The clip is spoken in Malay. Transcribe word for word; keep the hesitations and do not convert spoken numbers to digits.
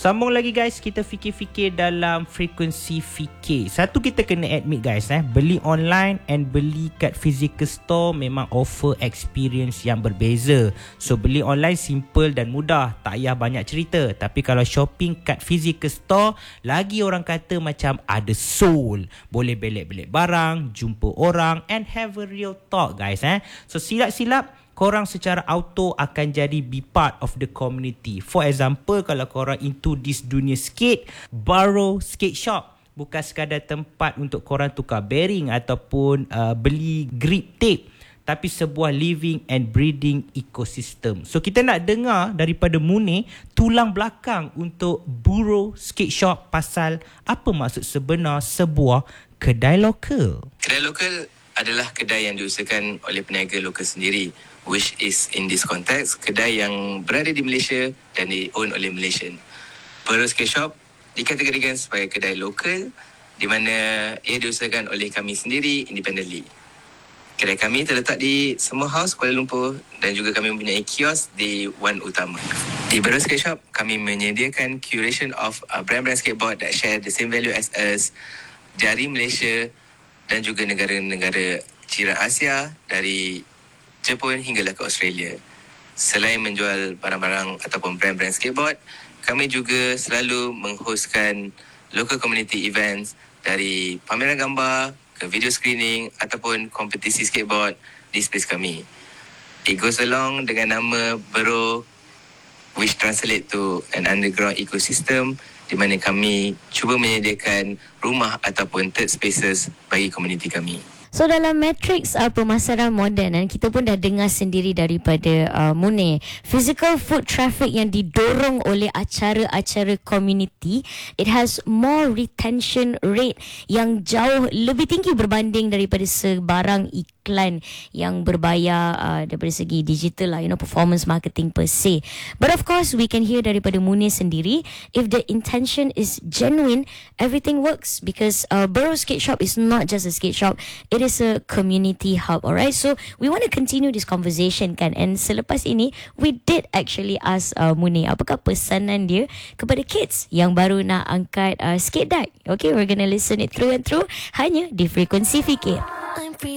sambung lagi guys, kita fikir-fikir dalam frekuensi fikir. Satu, kita kena admit guys, eh, beli online and beli kat physical store memang offer experience yang berbeza. So beli online simple dan mudah, tak payah banyak cerita. Tapi kalau shopping kat physical store, lagi orang kata macam ada soul. Boleh belik-belik barang, jumpa orang and have a real talk guys. Eh. So silap-silap korang secara auto akan jadi be part of the community. For example, kalau korang into this dunia skate, Borrow Skate Shop bukan sekadar tempat untuk korang tukar bearing ataupun uh, beli grip tape, tapi sebuah living and breathing ecosystem. So kita nak dengar daripada Munir tulang belakang untuk Borrow Skate Shop pasal apa maksud sebenar sebuah kedai lokal. Kedai lokal adalah kedai yang diusahakan oleh peniaga lokal sendiri, which is in this context, kedai yang berada di Malaysia dan di-own oleh Malaysian. Borrow Skate Shop dikategorikan sebagai kedai lokal di mana ia diusahakan oleh kami sendiri independently. Kedai kami terletak di Semua House, Kuala Lumpur dan juga kami mempunyai kios di Wan Utama. Di Borrow Skate Shop, kami menyediakan curation of uh, brand-brand skateboard that share the same value as us dari Malaysia dan juga negara-negara jiran Asia dari Jepun hinggalah ke Australia. Selain menjual barang-barang ataupun brand-brand skateboard, kami juga selalu menghostkan local community events dari pameran gambar ke video screening ataupun kompetisi skateboard di space kami. It goes along dengan nama Borrow, which translate to an underground ecosystem di mana kami cuba menyediakan rumah ataupun third spaces bagi komuniti kami. So dalam matrix uh, pemasaran moden, dan kita pun dah dengar sendiri daripada uh, Munir, physical foot traffic yang didorong oleh acara-acara community, it has more retention rate yang jauh lebih tinggi berbanding daripada sebarang iklan yang berbayar uh, daripada segi digital lah, you know, performance marketing per se. But of course we can hear daripada Munir sendiri, if the intention is genuine, everything works, because uh, Borrow Skate Shop is not just a skate shop, it is a community hub. Alright, so we want to continue this conversation kan, and selepas ini we did actually ask uh, Munir apakah pesanan dia kepada kids yang baru nak angkat uh, skate deck. Okay, we're gonna listen it through and through hanya di Frekuensi Fikir.